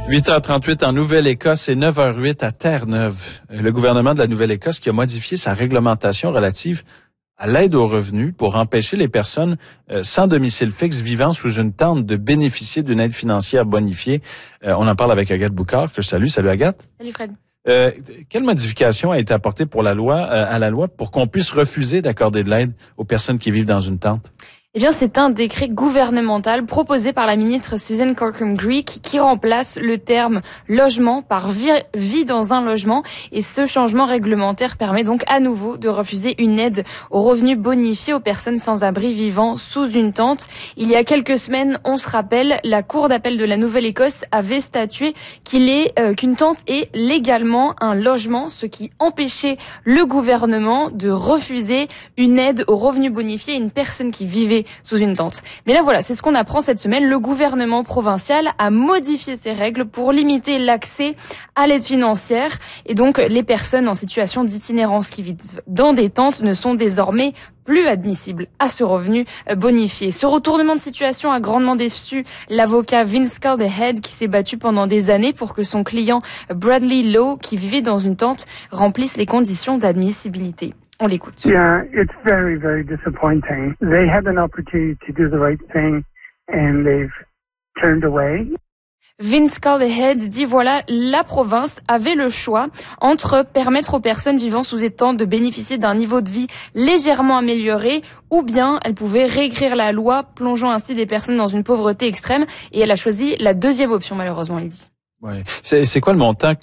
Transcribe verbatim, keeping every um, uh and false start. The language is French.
huit heures trente-huit en Nouvelle-Écosse et neuf heures huit à Terre-Neuve. Le gouvernement de la Nouvelle-Écosse qui a modifié sa réglementation relative à l'aide aux revenus pour empêcher les personnes euh, sans domicile fixe vivant sous une tente de bénéficier d'une aide financière bonifiée. Euh, on en parle avec Agathe Boucard, que je salue. Salut Agathe. Salut Fred. Euh, quelle modification a été apportée pour la loi, euh, à la loi pour qu'on puisse refuser d'accorder de l'aide aux personnes qui vivent dans une tente? Eh bien, c'est un décret gouvernemental proposé par la ministre Susan Corkum-Greek qui remplace le terme logement par vie, vie dans un logement. Et ce changement réglementaire permet donc à nouveau de refuser une aide aux revenus bonifiés aux personnes sans abri vivant sous une tente. Il y a quelques semaines, on se rappelle, la Cour d'appel de la Nouvelle-Écosse avait statué qu'il est euh, qu'une tente est légalement un logement, ce qui empêchait le gouvernement de refuser une aide aux revenus bonifiés à une personne qui vivait sous une tente. Mais là voilà, c'est ce qu'on apprend cette semaine. Le gouvernement provincial a modifié ses règles pour limiter l'accès à l'aide financière. Et donc, les personnes en situation d'itinérance qui vivent dans des tentes ne sont désormais plus admissibles à ce revenu bonifié. Ce retournement de situation a grandement déçu l'avocat Vince Calderhead qui s'est battu pendant des années pour que son client Bradley Lowe, qui vivait dans une tente, remplisse les conditions d'admissibilité. On l'écoute. Yeah, it's very, very disappointing. They had an opportunity to do the right thing and they've turned away. Vince Calderhead dit voilà, la province avait le choix entre permettre aux personnes vivant sous des tentes de bénéficier d'un niveau de vie légèrement amélioré ou bien elle pouvait réécrire la loi, plongeant ainsi des personnes dans une pauvreté extrême, et elle a choisi la deuxième option malheureusement, il dit. Ouais. C'est, c'est quoi le montant